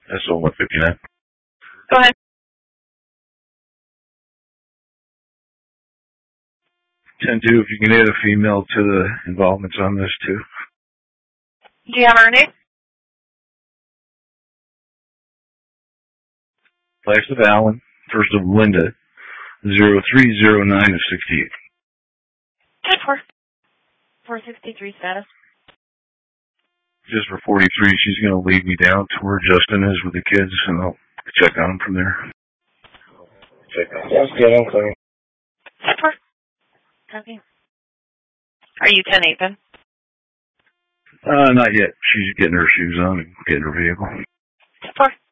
SO 159. Go ahead. 10-2, if you can add a female to the involvements on this too. Do you have her name? Last of Alan, first of Linda, 0309 of 68. 10-4. 463 status. Just for 43, she's going to lead me down to where Justin is with the kids, and I'll check on them from there. Check on them. Sounds good, I'm clear. 10-4. Copy. Are you 10-8 then? Not yet. She's getting her shoes on and getting her vehicle. 10-4.